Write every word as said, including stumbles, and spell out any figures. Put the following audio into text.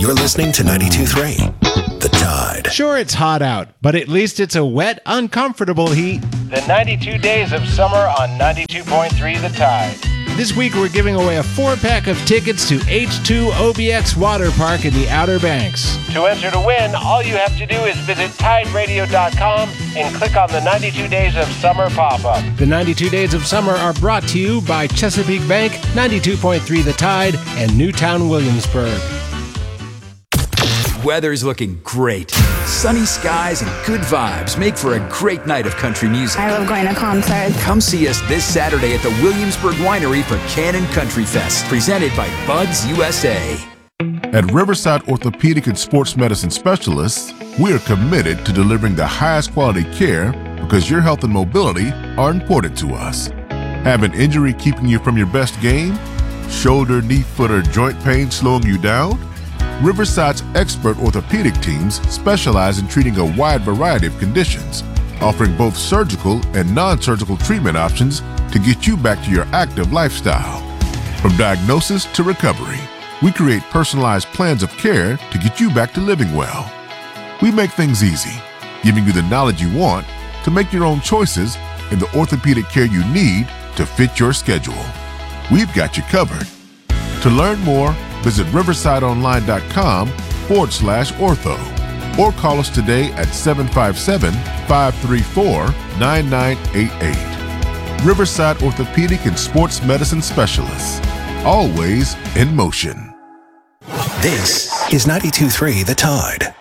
You're listening to ninety-two point three, The Tide. Sure, it's hot out, but at least it's a wet, uncomfortable heat. The ninety-two days of summer on ninety-two point three The Tide. This week we're giving away a four-pack of tickets to H two O B X Water Park in the Outer Banks. To enter to win, all you have to do is visit Tide Radio dot com and click on the ninety-two days of summer pop-up. The ninety-two days of summer are brought to you by Chesapeake Bank, ninety-two point three The Tide, and Newtown Williamsburg. Weather's looking great. Sunny skies and good vibes make for a great night of country music. I love going to concerts. Come see us this Saturday at the Williamsburg Winery for Cannon Country Fest, presented by Buds U S A. At Riverside Orthopedic and Sports Medicine Specialists, we are committed to delivering the highest quality care because your health and mobility are important to us. Have an injury keeping you from your best game? Shoulder, knee, foot, or joint pain slowing you down? Riverside's expert orthopedic teams specialize in treating a wide variety of conditions, offering both surgical and non-surgical treatment options to get you back to your active lifestyle. From diagnosis to recovery, we create personalized plans of care to get you back to living well. We make things easy, giving you the knowledge you want to make your own choices in the orthopedic care you need to fit your schedule. We've got you covered. To learn more, visit riversideonline.com forward slash ortho or call us today at seven five seven, five three four, nine nine eight eight. Riverside Orthopedic and Sports Medicine Specialists, always in motion. This is ninety-two point three The Tide.